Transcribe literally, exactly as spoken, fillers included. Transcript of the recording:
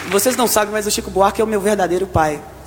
Vocês não sabem, mas o Chico Buarque é o meu verdadeiro pai.